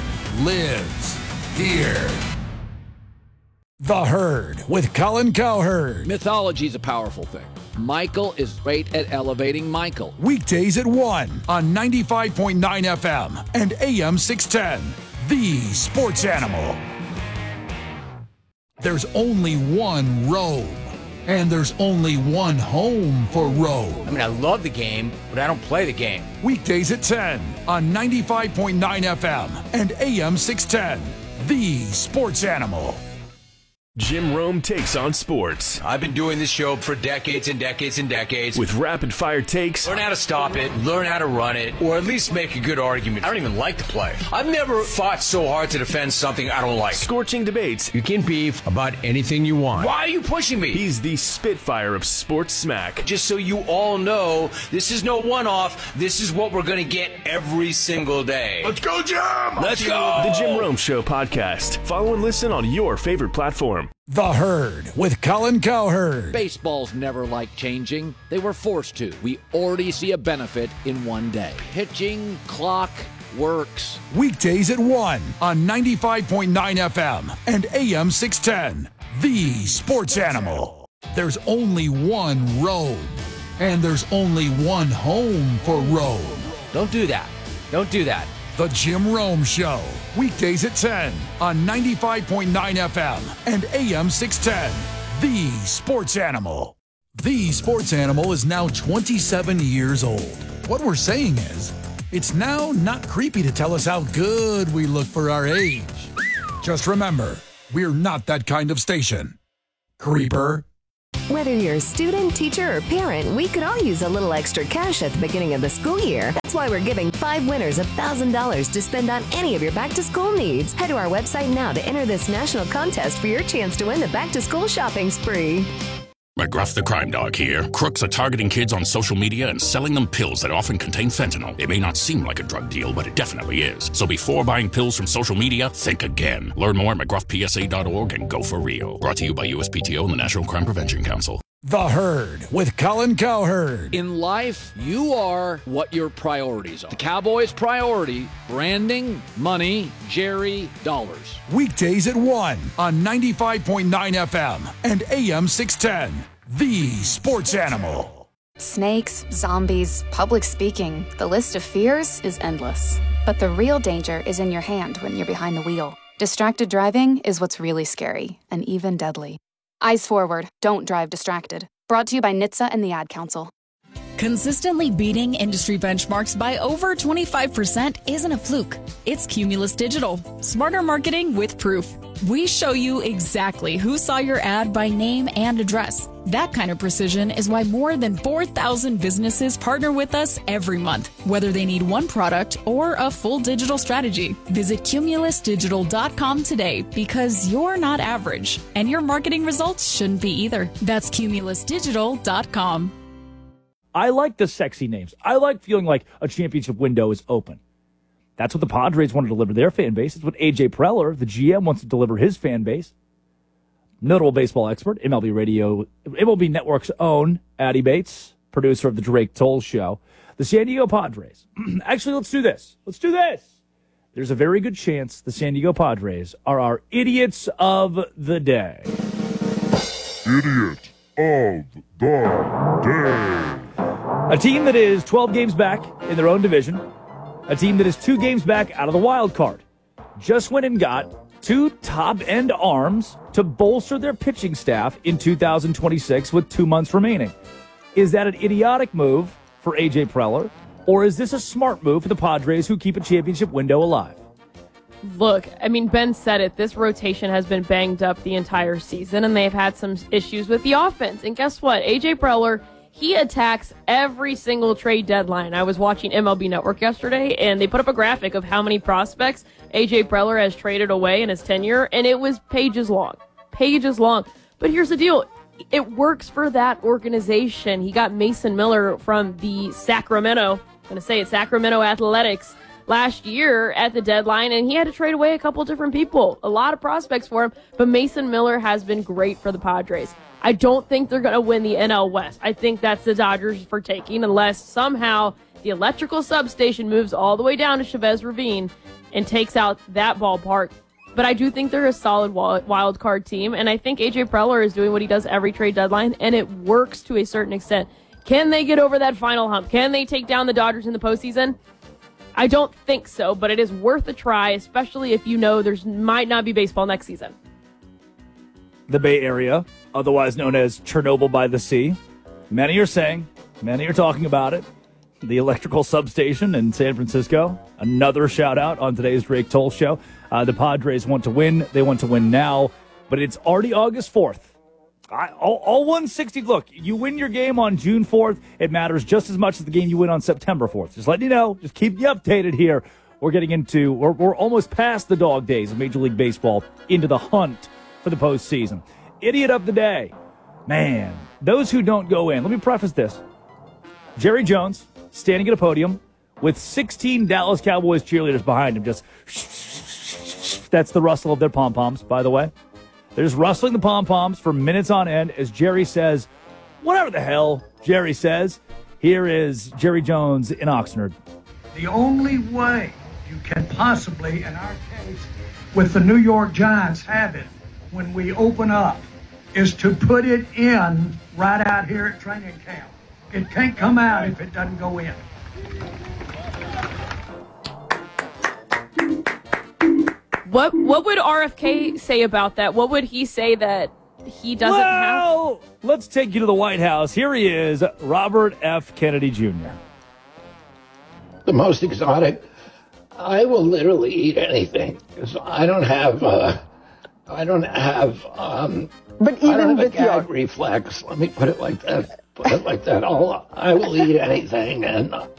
lives here. The Herd with Colin Cowherd. Mythology is a powerful thing. Michael is great at elevating Michael. Weekdays at 1 on 95.9 FM and AM 610. The Sports Animal. There's only one Rome, and there's only one home for Rome. I mean, I love the game, but I don't play the game. Weekdays at 10 on 95.9 FM and AM 610. The Sports Animal. Jim Rome takes on sports. I've been doing this show for decades and decades and decades. With rapid-fire takes. Learn how to stop it, learn how to run it, or at least make a good argument. I don't even like to play. I've never fought so hard to defend something I don't like. Scorching debates. You can beef about anything you want. Why are you pushing me? He's the Spitfire of sports smack. Just so you all know, this is no one-off. This is what we're going to get every single day. Let's go, Jim! Let's go! The Jim Rome Show podcast. Follow and listen on your favorite platform. The Herd with Colin Cowherd. Baseball's never liked changing. They were forced to. We already see a benefit in one day. Pitching clock works. Weekdays at 1 on 95.9 FM and AM 610. The Sports Animal. There's only one Rome, and there's only one home for Rome. Don't do that. Don't do that. The Jim Rome Show. Weekdays at 10 on 95.9 FM and AM 610. The Sports Animal. The Sports Animal is now 27 years old. What we're saying is, it's now not creepy to tell us how good we look for our age. Just remember, we're not that kind of station. Creeper. Whether you're a student, teacher, or parent, we could all use a little extra cash at the beginning of the school year. That's why we're giving 5 winners $1,000 to spend on any of your back-to-school needs. Head to our website now to enter this national contest for your chance to win the back-to-school shopping spree. McGruff the Crime Dog here. Crooks are targeting kids on social media and selling them pills that often contain fentanyl. It may not seem like a drug deal, but it definitely is. So before buying pills from social media, think again. Learn more at McGruffPSA.org and go for real. Brought to you by USPTO and the National Crime Prevention Council. The Herd with Colin Cowherd. In life, you are what your priorities are. The Cowboys' priority, branding, money, Jerry, dollars. Weekdays at 1 on 95.9 FM and AM 610. The Sports Animal. Snakes, zombies, public speaking. The list of fears is endless. But the real danger is in your hand when you're behind the wheel. Distracted driving is what's really scary and even deadly. Eyes forward, don't drive distracted. Brought to you by NHTSA and the Ad Council. Consistently beating industry benchmarks by over 25% isn't a fluke. It's Cumulus Digital. Smarter marketing with proof. We show you exactly who saw your ad by name and address. That kind of precision is why more than 4,000 businesses partner with us every month, whether they need one product or a full digital strategy. Visit cumulusdigital.com today because you're not average, and your marketing results shouldn't be either. That's cumulusdigital.com. I like the sexy names. I like feeling like a championship window is open. That's what the Padres want to deliver their fan base. It's what A.J. Preller, the GM, wants to deliver his fan base. Notable baseball expert, MLB Network's own Addy Bates, producer of the Drake Toll Show. The San Diego Padres. Actually, let's do this. There's a very good chance the San Diego Padres are our idiots of the day. Idiot of the day. A team that is 12 games back in their own division. A team that is 2 games back out of the wild card. Just went and got 2 top-end arms to bolster their pitching staff in 2026 with 2 months remaining. Is that an idiotic move for A.J. Preller, or is this a smart move for the Padres who keep a championship window alive? Look, I mean, Ben said it. This rotation has been banged up the entire season, and they've had some issues with the offense. And guess what? A.J. Preller, he attacks every single trade deadline. I was watching MLB Network yesterday, and they put up a graphic of how many prospects A.J. Preller has traded away in his tenure, and it was pages long. But here's the deal. It works for that organization. He got Mason Miller from the Sacramento Athletics last year at the deadline, and he had to trade away a couple different people. A lot of prospects for him, but Mason Miller has been great for the Padres. I don't think they're going to win the NL West. I think that's the Dodgers for taking, unless somehow the electrical substation moves all the way down to Chavez Ravine and takes out that ballpark. But I do think they're a solid wild card team, and I think A.J. Preller is doing what he does every trade deadline, and it works to a certain extent. Can they get over that final hump? Can they take down the Dodgers in the postseason? I don't think so, but it is worth a try, especially if you know there might not be baseball next season. The Bay Area, otherwise known as Chernobyl by the Sea. Many are talking about it. The electrical substation in San Francisco. Another shout out on today's Drake Toll Show. The Padres want to win. They want to win now, but it's already August 4th. All 160. Look, you win your game on June 4th. It matters just as much as the game you win on September 4th. Just letting you know. Just keep you updated here. We're almost past the dog days of Major League Baseball into the hunt for the postseason. Idiot of the day. Man, those who don't go in. Let me preface this. Jerry Jones standing at a podium with 16 Dallas Cowboys cheerleaders behind him. Just that's the rustle of their pom-poms, by the way. They're just rustling the pom-poms for minutes on end as Jerry says, whatever the hell Jerry says. Here is Jerry Jones in Oxnard. The only way you can possibly, in our case, with the New York Giants, have it when we open up is to put it in right out here at training camp. It can't come out if it doesn't go in. What would RFK say about that? What would he say that he doesn't have? Let's take you to the White House. Here he is, Robert F. Kennedy Jr. The most exotic. I will literally eat anything. I don't have a gag reflex. Let me put it like that. I will eat anything, and